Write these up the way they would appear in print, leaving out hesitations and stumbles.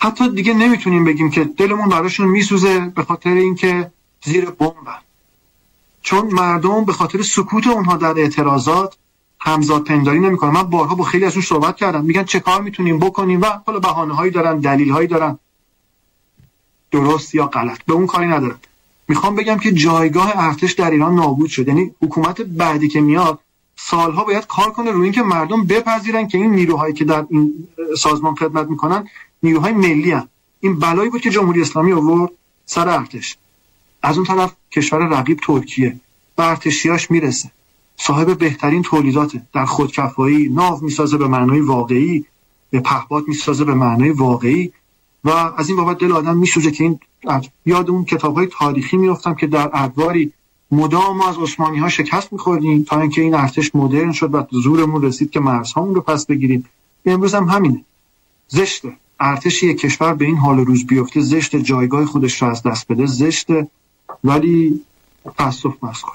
حتی دیگه نمیتونیم بگیم که دلمون براشون میسوزه به خاطر اینکه زیر بمبن، چون مردم به خاطر سکوت اونها در اعتراضات همزاد پنداری نمیکنن. من بارها با خیلی ازشون صحبت کردم، میگن چه کار میتونیم بکنیم و حالا بهانه‌هایی دارن، دلیل‌هایی دارن، درست یا غلط، به اون کاری ندارن. میخوام بگم که جایگاه ارتش در ایران نابود شد. یعنی حکومت بعدی که میاد سالها باید کار کنه روی این که مردم بپذیرن که این نیروهایی که در این سازمان خدمت میکنن نیروهای ملی هستند. این بلایی بود که جمهوری اسلامی آورد سر ارتش. از اون طرف کشور رقیب ترکیه به ارتشیاش میرسه، صاحب بهترین تولیداته، در خودکفایی ناو میسازه به معنای واقعی، به پهپاد میسازه به معنای واقعی و از این بابت دل آدم میسوزه که این یاد اون کتاب‌های تاریخی میافتم که در ادواری مدام از عثمانی‌ها شکست می‌خوردیم تا اینکه این ارتش مدرن شد و زورمون رسید که مرزهامون رو پس بگیریم. امروز هم همینه. زشته ارتش یک کشور به این حال و روز بیفته، زشته جایگاه خودش رو از دست بده، زشته، ولی تأسف مسکوت.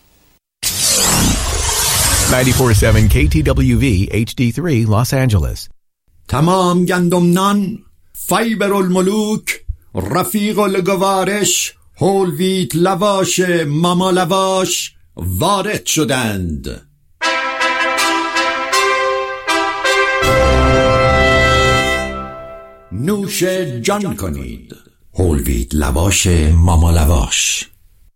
94.7 KTWV HD3 Los Angeles. تمام گندمنان، فیبر الملوک، رفیق الگوارش، هول ویت لواش، ماما لواش وارد شدند. نوش جان کنید. هول ویت لواش، ماما لواش.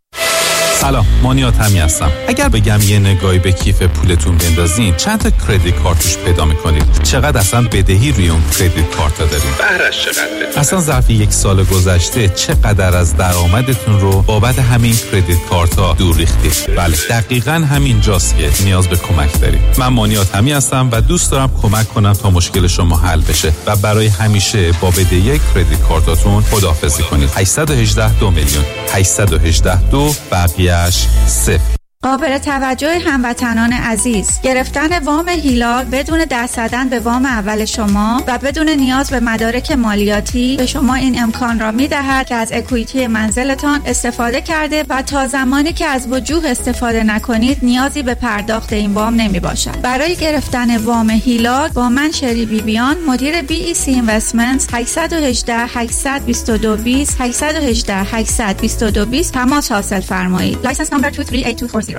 سلام، مانیات همی هستم. اگر بگم یه نگاهی به کیف پولتون بندازین چند تا کردیت کارت توش پیدا میکنید، چقدر اصلا بدهی روی اون کردیت کارت دارین، بهرش چقدر، اصلا ظرف یک سال گذشته چقدر از درآمدتون رو بابت همین کردیت کارت ها دور ریختید. بله، دقیقاً همین جاست که نیاز به کمک دارید. من مانیات همی هستم و دوست دارم کمک کنم تا مشکل شما حل بشه و برای همیشه با بدهی کردیت کارتاتون خداحافظی کنید. 818 2 میلیون 818 2 بقیه‌اش 0. قابل توجه هموطنان عزیز، گرفتن وام هیلال بدون دست زدن به وام اول شما و بدون نیاز به مدارک مالیاتی به شما این امکان را می‌دهد که از اکویتی منزلتان استفاده کرده و تا زمانی که از وجوه استفاده نکنید نیازی به پرداخت این وام نمی‌باشد. برای گرفتن وام هیلال با من شری بیبیان، مدیر BEC Investments 818 822 20 818 822 20 تماس حاصل فرمایید. لایسنس نمبر 238240.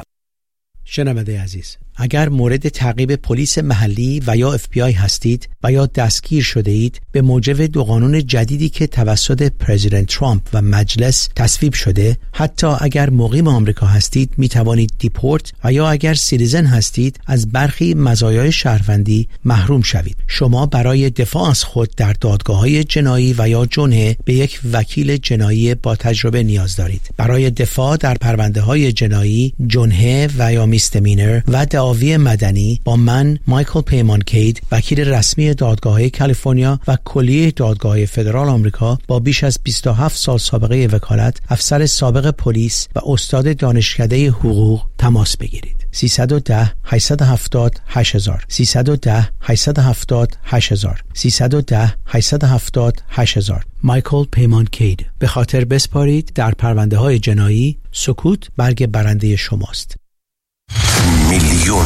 شنونده عزیز، اگر مورد تعقیب پلیس محلی و یا FBI هستید و یا دستگیر شده اید به موجب دو قانون جدیدی که توسط پرزیدنت ترامپ و مجلس تصویب شده، حتی اگر مقیم آمریکا هستید می توانید دیپورت و یا اگر سیتیزن هستید از برخی مزایای شهروندی محروم شوید. شما برای دفاع از خود در دادگاه‌های جنایی و یا جنحه به یک وکیل جنایی با تجربه نیاز دارید. برای دفاع در پرونده‌های جنایی، جنحه و یا میستمینر و دعاوی مدنی با من مایکل پیمان کید، وکیل رسمی دادگاه‌های کالیفرنیا و کلیه دادگاه‌های فدرال آمریکا با بیش از 27 سال سابقه وکالت، افسر سابق پلیس و استاد دانشکده حقوق تماس بگیرید. 310 870 8000 310 870 8000 310 870 8000. مایکل پیمان کید. به خاطر بسپارید در پرونده‌های جنایی، سکوت برگ برنده شماست. میلیون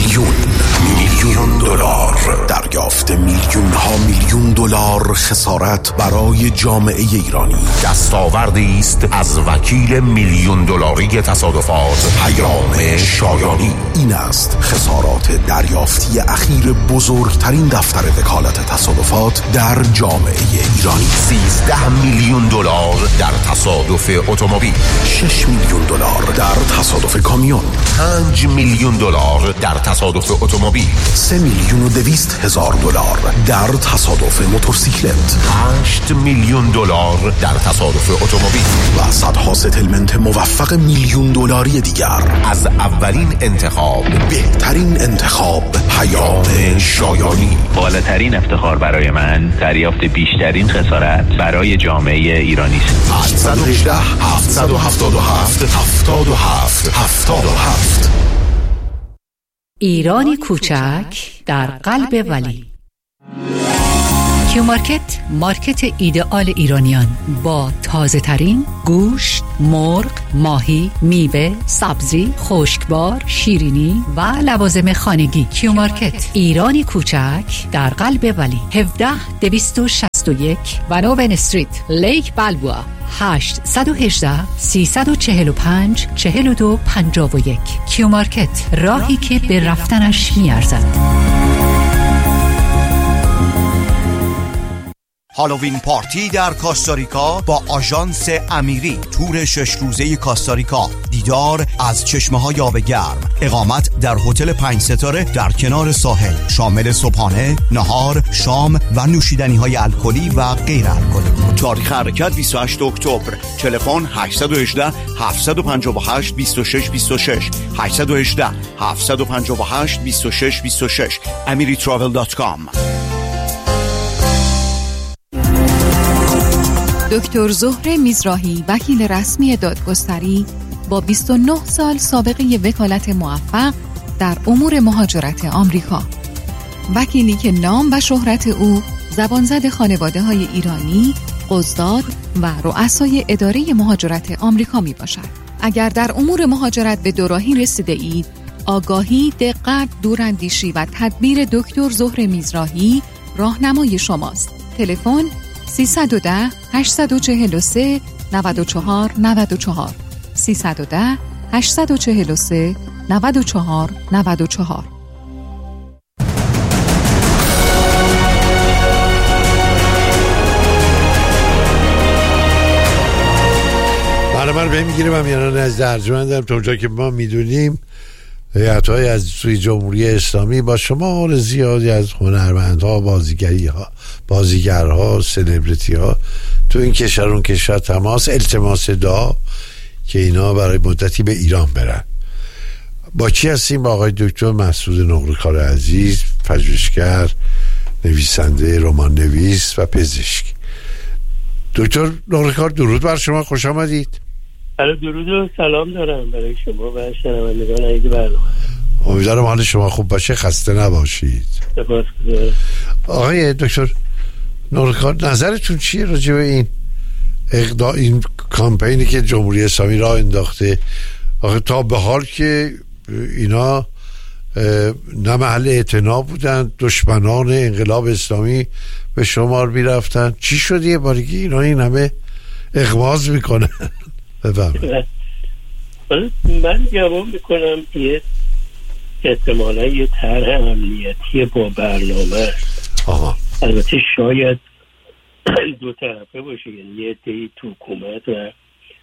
دلار دریافت، میلیون ها میلیون دلار خسارت برای جامعه ایرانی. دستاوردی است از وکیل میلیون دلاری تصادفات پیام شایانی. این است خسارات دریافتی اخیر بزرگترین دفتر وکالت تصادفات در جامعه ایرانی. 13 میلیون دلار در تصادف اتومبیل، 6 میلیون دلار در تصادف کامیون، 5 میلیون دلار در تصادف اتومبیل، 3,200,000 دلار در تصادف موتورسیکلت، 8 میلیون دلار در تصادف اتومبیل و صدها ستلمنت موفق میلیون دلاری دیگر. از اولین انتخاب، بهترین انتخاب، پیام شایانی. بالاترین افتخار برای من دریافت بیشترین خسارت برای جامعه ایرانی است. 818 777 77 77. ایرانی کوچک در قلب ولی. کیو مارکت، مارکت ایدئال ایرانیان با تازه ترین گوشت، مرغ، ماهی، میوه، سبزی، خشکبار، شیرینی و لوازم خانگی. کیو مارکت، ایرانی کوچک در قلب ولی، 17261 ونوون استریت، لیک بالبوا، 818 345 4251. کیو مارکت، راهی که به رفتنش میارزد. هالووین پارتی در کاستاریکا با آژانس امیری، تور 6 روزه کاستاریکا، دیدار از چشمه‌های آب گرم، اقامت در هتل 5 ستاره در کنار ساحل، شامل صبحانه، نهار، شام و نوشیدنی‌های الکلی و غیر الکلی. تاریخ حرکت 28 اکتبر. تلفن 818 758 2626 818 758 2626 amiritravel.com. دکتر زهره میزراهی، وکیل رسمی دادگستری با 29 سال سابقه وکالت موفق در امور مهاجرت آمریکا. وکیلی که نام و شهرت او زبانزد خانواده‌های ایرانی، قضات و رؤسای اداره مهاجرت آمریکا می باشد. اگر در امور مهاجرت به دوراهی رسیده اید، آگاهی، دقت، دوراندیشی و تدبیر دکتر زهره میزراهی راهنمای شماست. تلفن 310 843 94 94 310 843 94 94. برنامه رو به میگیریم هم یعنی از ارجمندم تا اونجا که ما میدونیم هیئت‌های از سوی جمهوری اسلامی با شمار زیادی از هنرمندها، بازیگرها، سلبریتی‌ها تو این کشور اون کشور تماس التماس دعا که اینا برای مدتی به ایران برن. با کی هستیم؟ با آقای دکتر مسعود نقره‌کار عزیز، پژوهشگر، نویسنده، رمان نویس و پزشک. دکتر نقره‌کار، درود بر شما، خوش آمدید. درود و سلام دارم برای شما و شنوندگان عزیز برنامه. امیدوارم حال شما خوب باشه، خسته نباشید. سپاسگزارم. آقای دکتر نقره‌کار، نظرتون چیه راجع به این کامپینی که جمهوری اسلامی راه انداخته؟ آخه تا به حال که اینا نه محل اعتنا بودن، دشمنان انقلاب اسلامی به شمار میرفتن، چی شد یه بارگی اینا این همه اغماض میکنن؟ بفرمایید. من جواب میکنم یه احتمالا یه طرح امنیتی با برنامه است. البته شاید دو طرفه باشه، یعنی یه عده‌ای تو حکومت و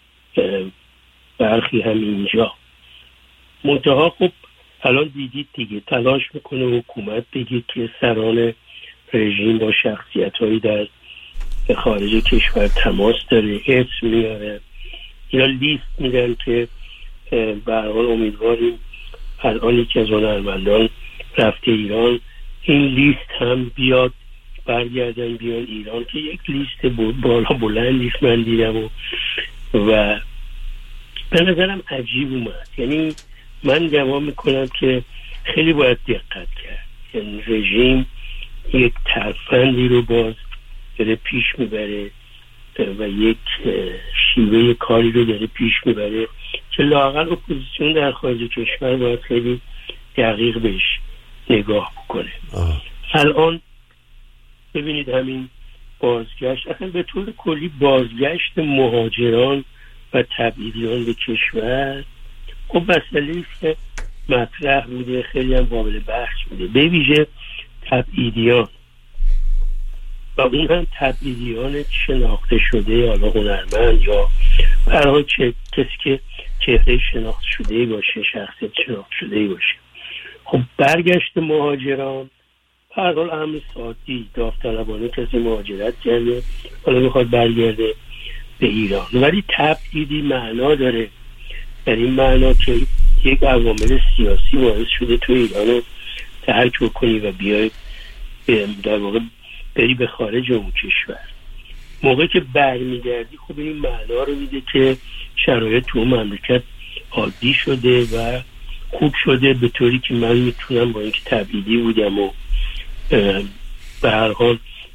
برخی هم اینجا. منتها خب الان دیدید دیگه تلاش میکنه حکومت بگید که سران رژیم با شخصیت‌هایی در خارج کشور تماس داره، اسم میاره، اینا لیست میدن که به هر حال امیدواریم الان یکی از هنرمندان رفته ایران، این لیست هم بیاد، برگردن بیان ایران، که یک لیست بالا بلندی من دیدم و به نظرم عجیب اومد. یعنی من جواب میکنم که خیلی باید دقت کرد. یعنی رژیم یک ترفندی رو باز داره پیش میبره و یک شیوه کاری رو داره پیش میبره که لااقل اپوزیسیون در خارج کشور باید خیلی دقیق بهش نگاه بکنه. الان ببینید همین بازگشت، اصلا به طور کلی بازگشت مهاجران و تبعیدیان به کشور خب مسئله است که مطرح بوده، خیلی هم قابل بحث بوده، به ویژه تبعیدیان و اون هم تبعیدیان شناخته شده، حالا هنرمند یا برای کسی که چهره شناخته شده باشه، شخصیت شناخته شده باشه. خب برگشت مهاجران هر حال امر ساعتی داوطلبانه کسی مهاجرت کرده، حالا میخواد برگرده به ایران، ولی تبعیدی معنا داره، در این معنا که یک عوامل سیاسی باعث شده تو ایرانو ترک بکنی و بیای در واقع بری به خارج اون کشور. موقعی که برمیگردی خب این معنا رو میده که شرایط تو مملکت عادی شده و خوب شده، به طوری که من میتونم با اینکه تبعیدی بودم و به هر حال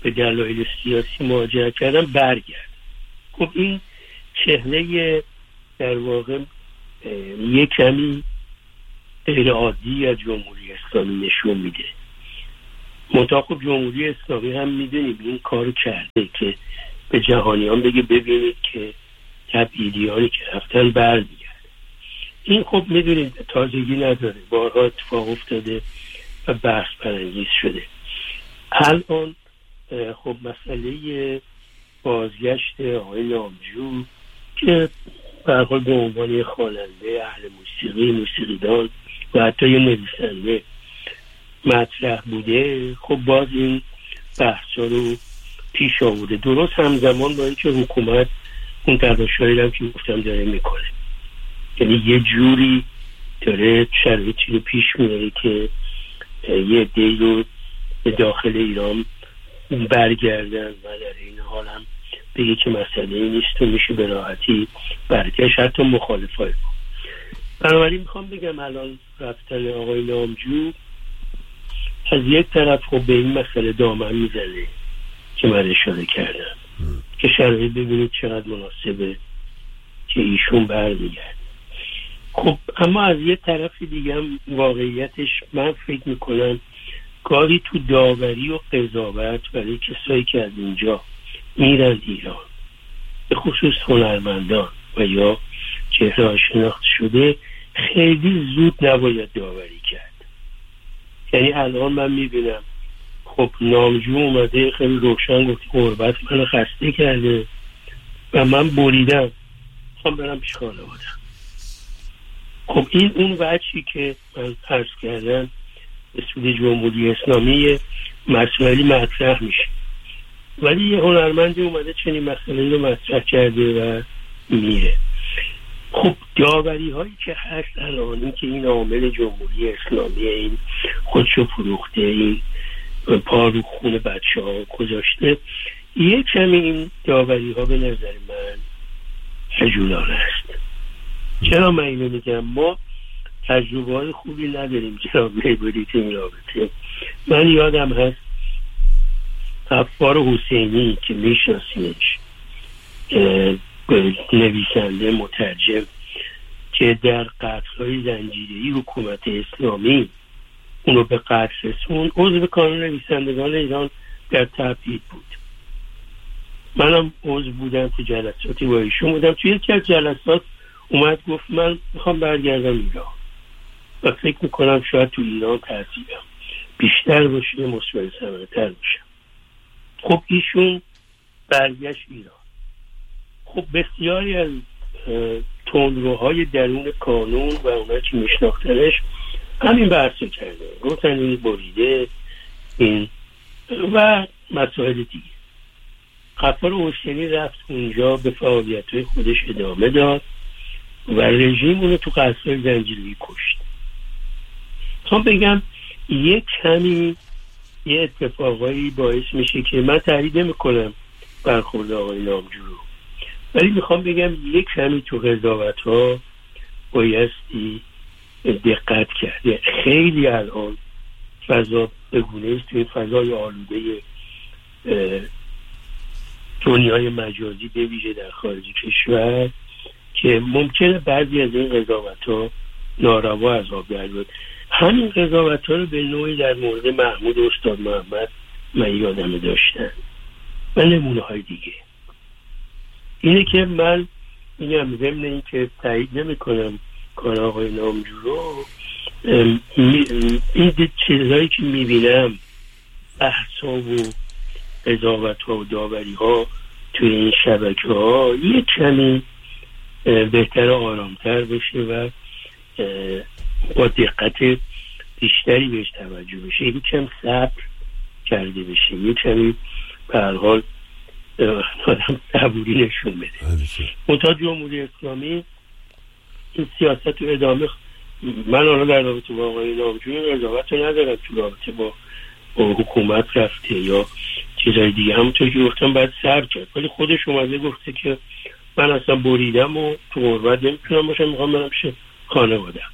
به دلایل سیاسی مهاجرت کردن برگرد. خب این چهره در واقع یک کمی غیر عادی از جمهوری اسلامی نشون میده. منتها خب جمهوری اسلامی هم میدونیم این کارو کرده که به جهانیان بگه ببینید که تبعیدیانی که رفتن برمیگرد. این خب میدونید تازگی نداره، بارها اتفاق افتاده و بحث برانگیز شده. الان خب مسئله بازگشت آقای نامجو که به هر حال به عنوان خواننده اهل موسیقی، موسیقیدان و حتی یه نویسنده مطرح بوده، خب باز این بحثا رو پیش آورده، درست همزمان با اینکه حکومت اون تلاشایی هم که گفتم داره میکنه. یعنی یه جوری داره شرایطی رو پیش میاره که یه عده‌ای رو به داخل ایران برگردن و در این حال هم بگه که مسئله نیست و میشه به راحتی برگشت، حتی مخالفای. بنابراین میخوام بگم الان رفتن آقای نامجو از یک طرف خب به این مسئله دامن میزنه که من اشاره کردم که شرایط ببینید چقدر مناسبه که ایشون برمیگرد. خب اما از یک طرف دیگه هم واقعیتش من فکر میکنم گاهی تو داوری و قضاوت برای کسایی که از اینجا میرن ایران، به خصوص هنرمندان و یا چهره شناخته شده، خیلی زود نباید داوری کرد. یعنی الان من میبینم خب نامجو اومده خیلی روشن گفت غربت منو خسته کرده و من بریدم میخوام برم پیش خانوادم. خب این اون وجهی که من عرض کردم به سود جمهوری اسلامی مسئله مطرح میشه، ولی یه هنرمندی اومده چنین مسئله رو مطرح کرده و میره. خب داوری هایی که هست الان، این که این عامل جمهوری اسلامی این خودشو فروخته، این پا رو خون بچه ها گذاشته، یه کمی این داوری ها به نظر من عجولانه است. چرا من اینو میگم؟ ما تجربه های خوبی نداریم جناب لیبریت این رابطه. من یادم هست غفار حسینی که میشناسینش، نویسنده مترجم که در قتل‌های زنجیره‌ای حکومت اسلامی اونو به قتل رسوند، عضو کانون نویسندگان ایران در تبعید بود. منم عضو بودم، تو جلساتی با ایشون بودم. توی یکی از جلسات اومد گفت من میخوام برگردم ایران و فکر میکنم شاید تو ایران تاثیرم بیشتر باشه، مثمر ثمرتر باشم. خب ایشون برگشت ایران. خب بسیاری از تندروهای درون کانون و اونها که میشناختنش همین بحثو کرده، گفتن این بریده این و مسائل دیگه. غفار حسینی رفت اونجا به فعالیت‌های خودش ادامه داد و رژیم اونو تو قصرهای زنجیره‌ای کشت. میخوام بگم یک کمی یه اتفاقایی باعث میشه که من تایید نمی‌کنم برخورد آقای نامجو رو، ولی میخوام بگم یک کمی تو قضاوت‌ها بایستی دقت کرده. خیلی الان فضا بگونه است، توی فضای آلوده دنیای مجازی به ویژه در خارج کشور، که ممکنه بعضی از این قضاوت‌ها ناروا از آب در بیاد. همین قضاوت‌ها رو به نوعی در مورد محمود و استاد محمد من یادم داشتن و نمونه‌های دیگه. اینه که من میگم ضمن این که تایید نمی‌کنم کار آقای نامجو رو، این چیزهایی که میبینم، بحث‌ها و قضاوت‌ها و داوری‌ها توی این شبکه‌ها، یک کمی بهتر و آرامتر بشه و با دقت بیشتری بهش توجه بشه، یک کم صبر کرده بشه، یک کمی به هر حال آدم صبوری نشون بده. منتها جمهوری اسلامی این سیاست رو ادامه. من الان در رابطه با آقای نامجو قضاوت رو ندارم، تو رابطه با حکومت رفته یا چیزای دیگه همونطور که گفتم باید صبر کرد، ولی خودش اومده گفته که من اصلا بریدم و تو غربت نمیتونم باشم، میخوام برم پیش خانوادم.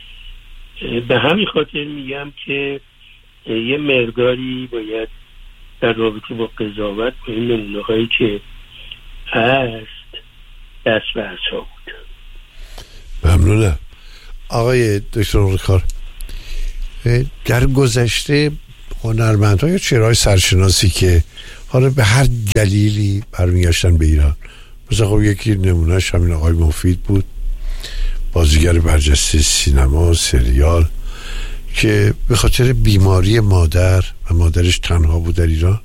به همین خاطر میگم که یه مقداری باید در رابطه با قضاوت با این نمونه هایی که هست دست به عصا بود. ممنونم آقای دکتر نورکار. در گذشته هنرمندها یا چهره‌های سرشناسی که حالا به هر دلیلی برمیگشتن به ایران، مثلا خب یکی نمونهش همین آقای مفید بود، بازیگر برجسته سینما سریال، که به خاطر بیماری مادر و مادرش تنها بود در ایران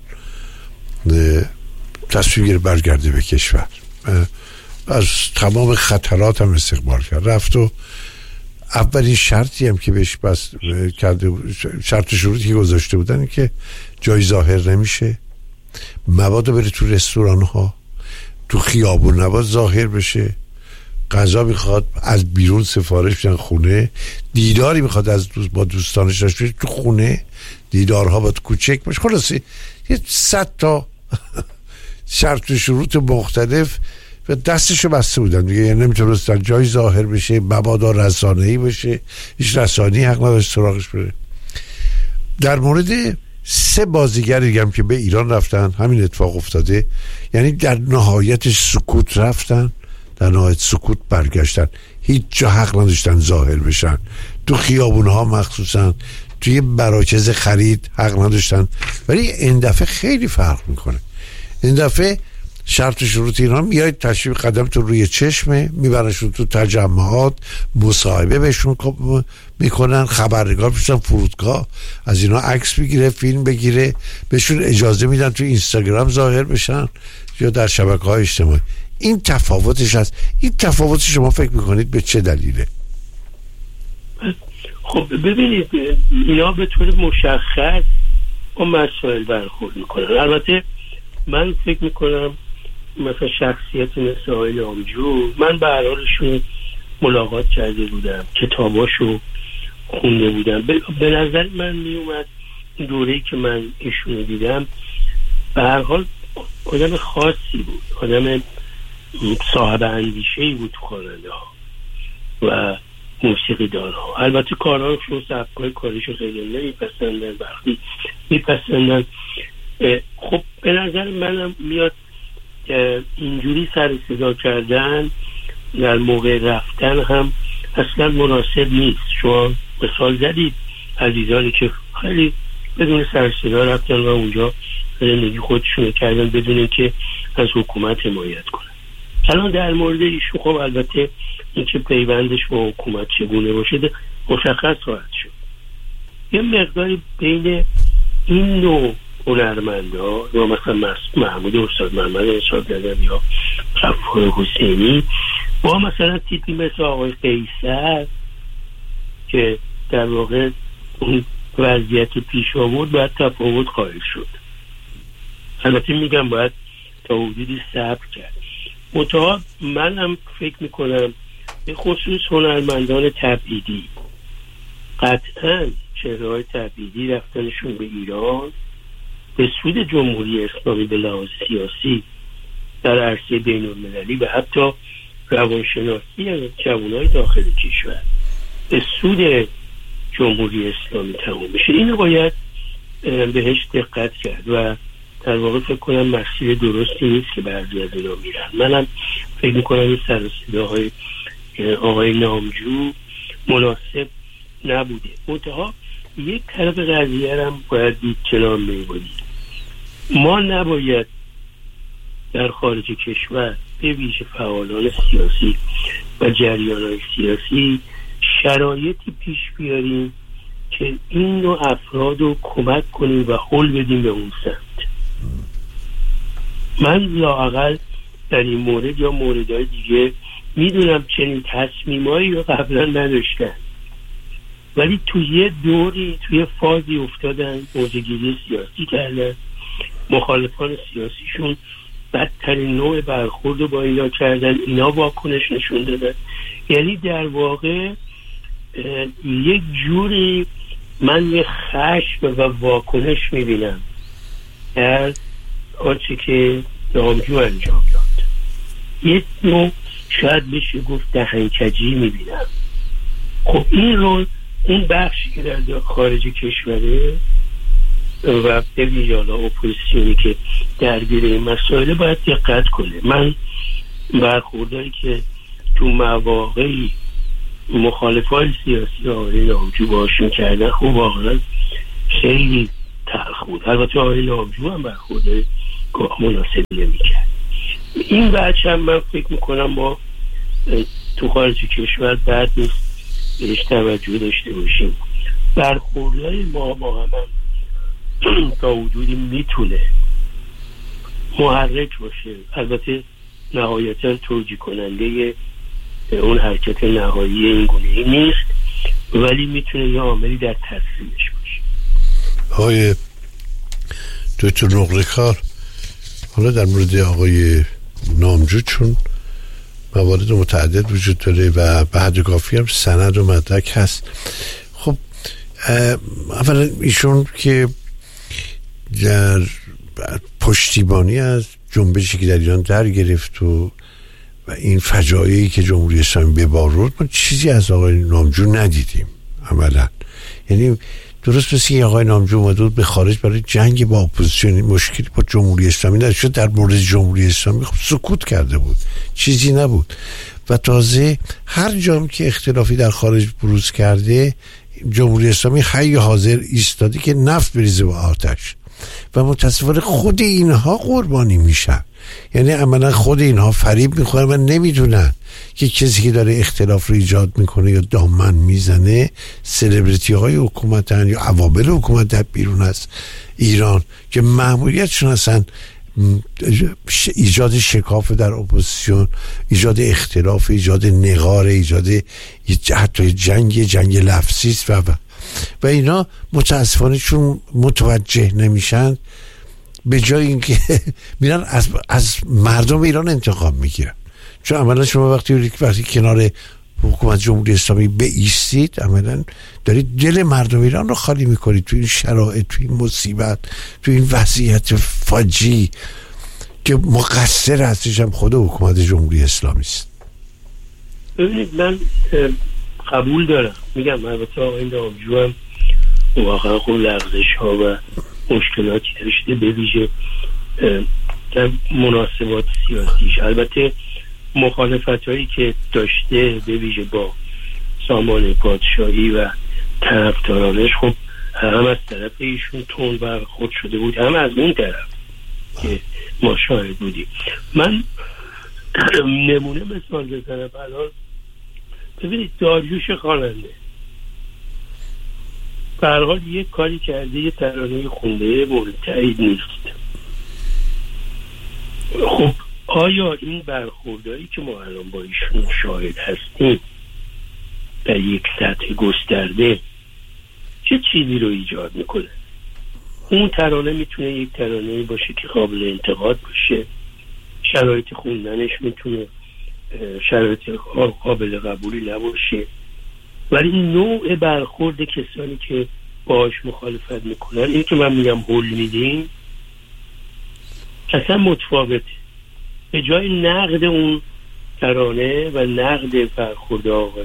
تصمیم گرفت برگرده به کشور. از تمام خطرات هم استقبال کرد، رفت و اولین شرطی هم که بهش بس کرده، شرط شروطی که گذاشته بودن که جای ظاهر نمیشه، مبادا بره تو رستوران ها، تو خیابون نباید ظاهر بشه، غذا میخواد از بیرون سفارش بدن خونه، دیداری میخواد از با دوستانش داشته باشه تو خونه، دیدارها باید کوچک باشه. خلاصه یه 100 تا شرط و شروط مختلف و دستشو بسته بودن دیگه، یعنی نمیتونستن جای ظاهر بشه، مبادا رسانه‌ای بشه، هیچ رسانه‌ای حق نداشت سراغش بره. در مورد 3 بازیگر دیگه هم که به ایران رفتن همین اتفاق افتاده، یعنی در نهایت سکوت رفتن، در نهایت سکوت برگشتن، هیچ جا حق نداشتن ظاهر بشن، تو خیابونها مخصوصا توی مراکز خرید حق نداشتن. ولی این دفعه خیلی فرق میکنه. این دفعه شرط و شروط اینا میاید تشریف قدمتون روی چشمه، میبرنشون تو تجمعات، مصاحبه بهشون میکنن، خبرنگار میشن، فرودگاه از اینا عکس بگیره، فیلم بگیره، بهشون اجازه میدن تو اینستاگرام ظاهر بشن یا در شبکه‌های اجتماعی. این تفاوتش هست. این تفاوت شما فکر میکنید به چه دلیله؟ خب ببینید اینا به طور مشخص با مسائل برخورد میکنن. البته من فکر میکنم مثلا شخصیت مثل آقای نامجو، من به هر حالشون ملاقات کرده بودم، کتاباشو خونده بودم، به نظر من میومد این دوره‌ای که من ایشونو دیدم به هر حال آدم خاصی بود، آدم صاحب اندیشه‌ای بود تو خواننده ها و موسیقی دارها. البته کارهاشون سبکای کاریشو خیلی نمیپسندن، وقتی میپسندن. خب به نظر منم میاد اینجوری سر صدا کردن در موقع رفتن هم اصلا مناسب نیست. شما مثال زدید عزیزانی که خیلی بدون سر صدا رفتن و اونجا زندگی خودشون کردن بدون که از حکومت حمایت کنن. الان در مورد ایشون خب البته این که پیوندش با حکومت چگونه باشه مشخص خواهد شد. یه مقداری بین این نوع هنرمندا یا مثلا محمود استاد محمد ارشادزاده یا غفار حسینی با مثلا تیپی مثل آقای قیصر که در واقع اون وضعیت پیش آورد باید تفاوت قائل شد. البته میگم باید تا حدودی صبر کرد. منتها منم فکر میکنم به خصوص هنرمندان تبعیدی، قطعا چهره‌های تبعیدی رفتنشون به ایران به سود جمهوری اسلامی به لحاظ سیاسی در عرصه بین المللی و حتی روانشناسی جوانای داخل کشور به سود جمهوری اسلامی تمام بشه. اینو باید بهش دقت کرد و در واقع فکر کنم مسیر درستی نیست که بعضی از اینا میرن. منم فکر میکنم این سر و صداهای آقای نامجو مناسب نبوده. منتها یک طرف قضیه هم باید دید کنار میبودید. ما نباید در خارج کشور به ویژه فعالان سیاسی و جریان‌های سیاسی شرایطی پیش بیاریم که این نوع افراد رو کمک کنیم و حل بدیم به اون سمت. من لااقل در این مورد یا موردهای دیگه میدونم چنین تصمیمایی رو قبلا نداشتن، ولی توی یه دوری توی فازی افتادن، موضع‌گیری سیاسی کردن، مخالفان سیاسیشون بدترین نوع برخورد رو با اینا کردن، اینا واکنش نشون دادن. یعنی در واقع یک جوری من یه خشم و واکنش میبینم در آنچه که نامجو انجام داد. یک نوع شاید بشه گفت دهنکجی میبینم. خب این رو اون بخشی که در خارج کشوره و به ویژه اپوزیسیونی که درگیر این مسائل باید دقت کنه. من برخورداری که تو مواقعی مخالفان سیاسی آقای نامجو باشون کردن خب واقعا خیلی تلخ بود. البته آقای نامجو هم برخورده گاه مناسبی نمی‌کرد. این بچه هم من فکر میکنم ما تو خارج کشور بعد نیست بهش توجه داشته باشیم. برخوردهای ما با هم تا حدودی میتونه محرک باشه، البته نهایتا توجیه کننده اون حرکت نهایی این گونه‌ای نیست، ولی میتونه یه عاملی در تصمیمش باشه. آقای دکتر نقره‌کار، حالا در مورد آقای نامجو چون موارد متعدد وجود داره و به حد کافی هم سند و مدرک هست، خب اولا ایشون که در پشتیبانی از جنبشی که در ایران در گرفت و این فجایعی که جمهوری اسلامی به بار برد، ما چیزی از آقای نامجو ندیدیم عملا. یعنی درست مثل که آقای نامجو اومده بود به خارج برای جنگ با اپوزیسیون، مشکلی با جمهوری اسلامی نداشت، در مورد جمهوری اسلامی خب سکوت کرده بود، چیزی نبود. و تازه هر جام که اختلافی در خارج بروز کرده، جمهوری اسلامی حی حاضر ایستاده که نفت بریزه با آتش و متاسفانه خود اینها قربانی میشن. یعنی عملا خود اینها فریب میخورن و نمیدونن که کسی که داره اختلاف رو ایجاد میکنه یا دامن میزنه سلبریتی های حکومتن یا عوامل حکومت در بیرون از ایران که مأموریتشون هستن ایجاد شکاف در اپوزیسیون، ایجاد اختلاف، ایجاد نقار، ایجاد حتی جنگ لفظی و اینا متاسفانه چون متوجه نمیشن، به جای اینکه میرن از مردم ایران انتقام میگیرن. چون عملا شما وقتی کنار حکومت جمهوری اسلامی بایستید، عملا دارید دل مردم ایران رو خالی میکنید تو این شرایط، تو این مصیبت، تو این وضعیت فاجعی که مقصر هستش هم خود حکومت جمهوری اسلامی است. ببینید من قبول دارم، میگم البته آقای نامجو هم واقعا خود لغزش ها و مشکلاتی داشته، به ویژه در مناسبات سیاسیش. البته مخالفت هایی که داشته به ویژه با سامان پادشاهی و طرفدارانش خب هم از طرف ایشون تون برخورد شده بود، هم از اون طرف که ما شاهد بودیم. من نمونه مثال بزنم. الان ببینید داریوش خواننده به هر حال یک کاری کرده، یه ترانه خونده مورد تایید نیست. خب آیا این برخوردایی که ما الان با ایشون شاهد هستیم در یک سطح گسترده چه چیزی رو ایجاد میکنه؟ اون ترانه میتونه یک ترانه باشه که قابل انتقاد باشه، شرایط خوندنش میتونه شرایط قابل قبولی نباشه، ولی این نوع برخورد کسانی که باهاش مخالفت میکنن، این که من میگم هول میدیم، اصلا متفاوته. به جای نقد اون ترانه و نقد برخورد آقای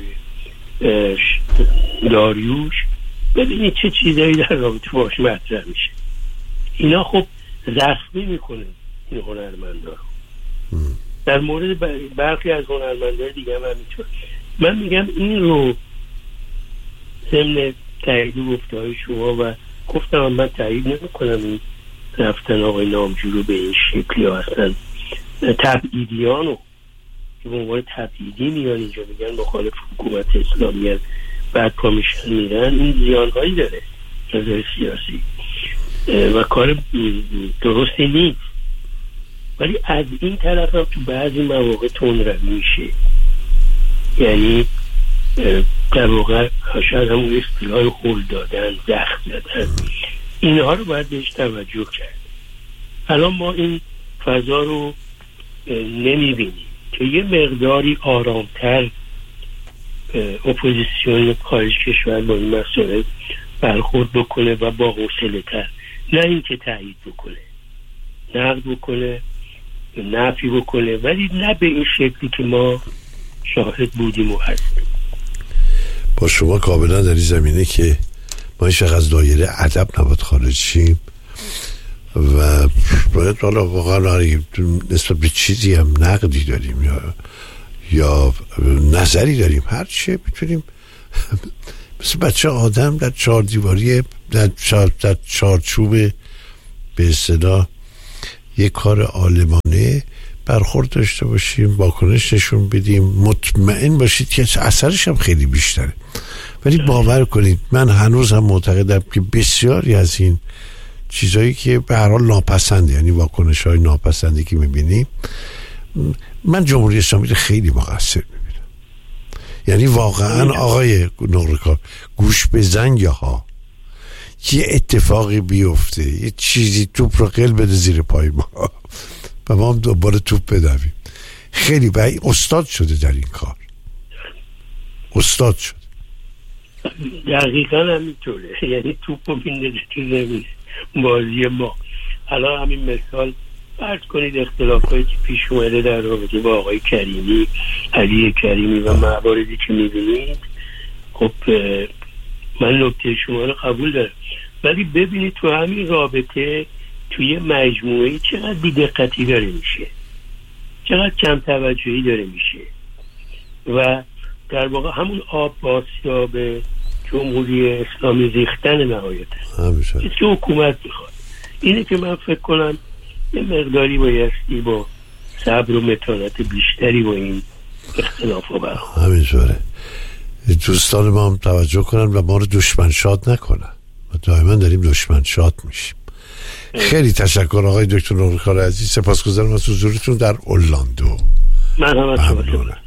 داریوش، ببینید چه چیزایی در رابطه باش مطرح میشه. اینا خب زخمی میکنه این هنرمندا رو. در مورد برخی از هنرمندان دیگه هم همینطور. من میگم این رو ضمن تایید گفته‌های شما و گفتم من تایید نمی‌کنم این رفتن آقای نامجو رو به این شکلی هستن تبعیدیانو که به عنوان تبعیدی میان اینجا میگن مخالف حکومت اسلامی هست، بعد پا میشن میرن. این زیانهایی داره نظر سیاسی و کار درستی نیست، ولی از این طرف هم تو بعضی مواقع تندروی میشه. یعنی در واقع شاید همون اصطلاح هول دادن، زخم زدن، اینها رو باید بهش توجه کرد. الان ما این فضا رو نمیبینیم که یه مقداری آرامتر اپوزیسیون خارج کشور با این مسئله برخورد بکنه و با حوصله تر، نه اینکه تایید بکنه، نقد بکنه، نفی بکنه، ولی نه به این شکلی که ما شاهد بودیم و هستیم. با شما کاملا در این زمینه که ما هیچ از دایره ادب نباید خارج شیم و باید حالا واقعا نسبت به چیزی هم نقدی داریم یا نظری داریم، هر چی میتونیم مثل بچه آدم در چهار دیواری در چارچوب به اصطلاح یک کار عالمانه برخورد داشته باشیم، واکنش نشون بدیم، مطمئن باشید که اثرش هم خیلی بیشتره. ولی باور کنید من هنوز هم معتقدم که بسیاری از این چیزایی که به هر حال ناپسنده، یعنی واکنش های ناپسندی که میبینیم، من جمهوری اسلامی رو خیلی مقصر میبینم. یعنی واقعا آقای نقره‌کار گوش بزن یا ها یه اتفاقی بیفته، یه چیزی توپ رو قل بده زیر پای ما و ما هم دوباره توپ بدویم. خیلی باید استاد شده در این کار، استاد شد. دقیقا همینطوره، یعنی توپ رو بینده تو زمین بازی ما. الان همین مثال فرض کنید اختلافایی که پیش اومده در رابطه با آقای کریمی، علی کریمی و مواردی که میبینید، خب من نکته شما رو قبول دارم، ولی ببینید تو همین رابطه توی مجموعه چقدر بی‌دقتی داره میشه، چقدر کم توجهی داره میشه و در واقع همون آب با آسیاب جمهوری اسلامی ریختن نهایتا که حکومت میخواد. اینه که من فکر کنم یه مقداری بایستی با صبر و متانت بیشتری با این اختلاف رو برخورد. همینطوره. دوستان ما هم توجه کنن و ما رو دشمن شاد نکنن. ما دائما داریم دشمن شاد میشیم. خیلی تشکر آقای دکتر نقره‌کار عزیز، سپاسگزارم از حضورتون در اورلاندو. من هم از شما.